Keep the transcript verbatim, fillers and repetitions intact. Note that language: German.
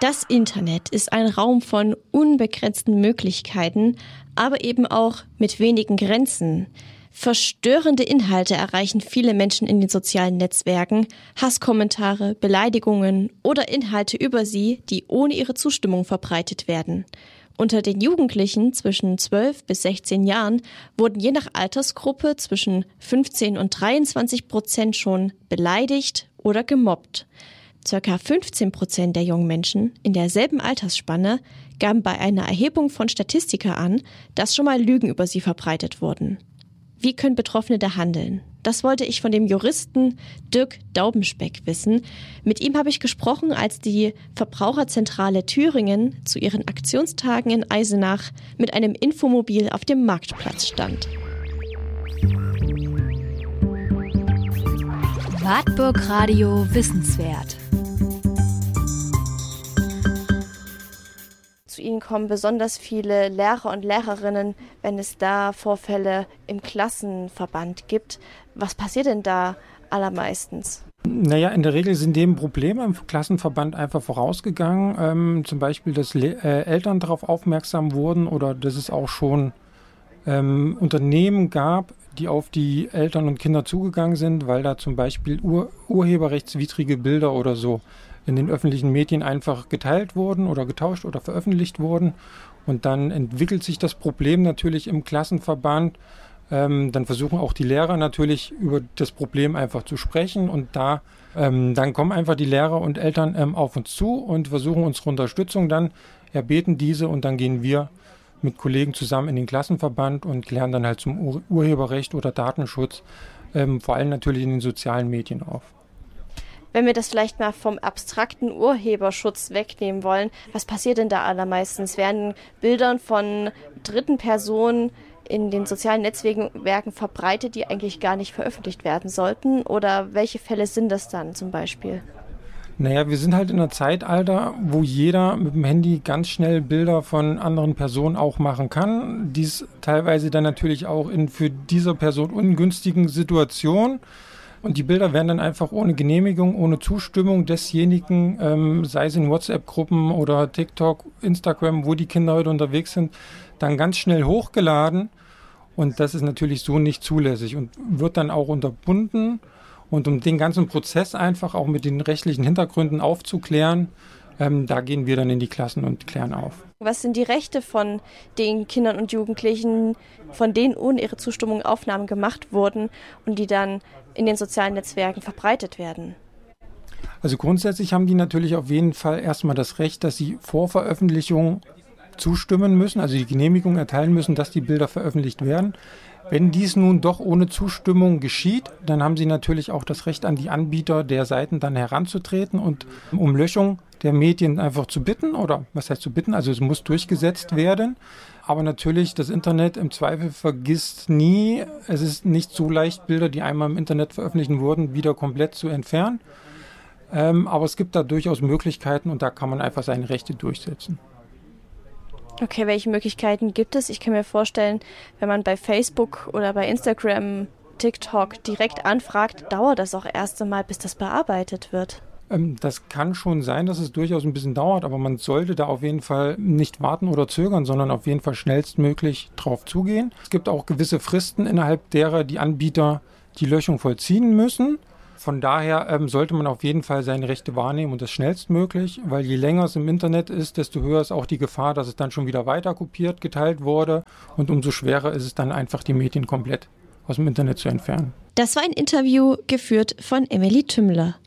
Das Internet ist ein Raum von unbegrenzten Möglichkeiten, aber eben auch mit wenigen Grenzen. Verstörende Inhalte erreichen viele Menschen in den sozialen Netzwerken, Hasskommentare, Beleidigungen oder Inhalte über sie, die ohne ihre Zustimmung verbreitet werden. Unter den Jugendlichen zwischen zwölf bis sechzehn Jahren wurden je nach Altersgruppe zwischen fünfzehn und dreiundzwanzig Prozent schon beleidigt oder gemobbt. Circa fünfzehn Prozent der jungen Menschen in derselben Altersspanne gaben bei einer Erhebung von Statistika an, dass schon mal Lügen über sie verbreitet wurden. Wie können Betroffene da handeln? Das wollte ich von dem Juristen Dirk Daubenschbeck wissen. Mit ihm habe ich gesprochen, als die Verbraucherzentrale Thüringen zu ihren Aktionstagen in Eisenach mit einem Infomobil auf dem Marktplatz stand. Wartburg Radio Wissenswert. Zu Ihnen kommen besonders viele Lehrer und Lehrerinnen, wenn es da Vorfälle im Klassenverband gibt. Was passiert denn da allermeistens? Naja, in der Regel sind dem Probleme im Klassenverband einfach vorausgegangen. Ähm, zum Beispiel, dass Le- äh, Eltern darauf aufmerksam wurden oder dass es auch schon ähm, Unternehmen gab, die auf die Eltern und Kinder zugegangen sind, weil da zum Beispiel ur- urheberrechtswidrige Bilder oder so in den öffentlichen Medien einfach geteilt wurden oder getauscht oder veröffentlicht wurden. Und dann entwickelt sich das Problem natürlich im Klassenverband. Ähm, dann versuchen auch die Lehrer natürlich über das Problem einfach zu sprechen. Und da ähm, dann kommen einfach die Lehrer und Eltern ähm, auf uns zu und versuchen unsere Unterstützung dann, erbeten diese und dann gehen wir mit Kollegen zusammen in den Klassenverband und klären dann halt zum Ur- Urheberrecht oder Datenschutz, ähm, vor allem natürlich in den sozialen Medien auf. Wenn wir das vielleicht mal vom abstrakten Urheberschutz wegnehmen wollen, was passiert denn da allermeistens? Werden Bilder von dritten Personen in den sozialen Netzwerken verbreitet, die eigentlich gar nicht veröffentlicht werden sollten? Oder welche Fälle sind das dann zum Beispiel? Naja, wir sind halt in einem Zeitalter, wo jeder mit dem Handy ganz schnell Bilder von anderen Personen auch machen kann. Dies teilweise dann natürlich auch in für diese Person ungünstigen Situationen. Und die Bilder werden dann einfach ohne Genehmigung, ohne Zustimmung desjenigen, ähm, sei es in WhatsApp-Gruppen oder TikTok, Instagram, wo die Kinder heute unterwegs sind, dann ganz schnell hochgeladen. Und das ist natürlich so nicht zulässig und wird dann auch unterbunden. Und um den ganzen Prozess einfach auch mit den rechtlichen Hintergründen aufzuklären, ähm, da gehen wir dann in die Klassen und klären auf. Was sind die Rechte von den Kindern und Jugendlichen, von denen ohne ihre Zustimmung Aufnahmen gemacht wurden und die dann in den sozialen Netzwerken verbreitet werden? Also grundsätzlich haben die natürlich auf jeden Fall erstmal das Recht, dass sie vor Veröffentlichung zustimmen müssen, also die Genehmigung erteilen müssen, dass die Bilder veröffentlicht werden. Wenn dies nun doch ohne Zustimmung geschieht, dann haben sie natürlich auch das Recht, an die Anbieter der Seiten dann heranzutreten und um Löschung der Medien einfach zu bitten, oder was heißt zu bitten, also es muss durchgesetzt werden. Aber natürlich, das Internet im Zweifel vergisst nie, es ist nicht so leicht, Bilder, die einmal im Internet veröffentlicht wurden, wieder komplett zu entfernen. Ähm, aber es gibt da durchaus Möglichkeiten und da kann man einfach seine Rechte durchsetzen. Okay, welche Möglichkeiten gibt es? Ich kann mir vorstellen, wenn man bei Facebook oder bei Instagram, TikTok direkt anfragt, dauert das auch erst einmal, bis das bearbeitet wird. Ähm, das kann schon sein, dass es durchaus ein bisschen dauert, aber man sollte da auf jeden Fall nicht warten oder zögern, sondern auf jeden Fall schnellstmöglich drauf zugehen. Es gibt auch gewisse Fristen, innerhalb derer die Anbieter die Löschung vollziehen müssen. Von daher ähm, sollte man auf jeden Fall seine Rechte wahrnehmen und das schnellstmöglich, weil je länger es im Internet ist, desto höher ist auch die Gefahr, dass es dann schon wieder weiter kopiert, geteilt wurde und umso schwerer ist es dann einfach, die Medien komplett aus dem Internet zu entfernen. Das war ein Interview geführt von Emily Tümmler.